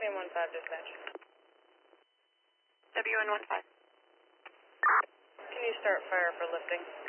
WN15 dispatch. WN15. Can you start fire for lifting?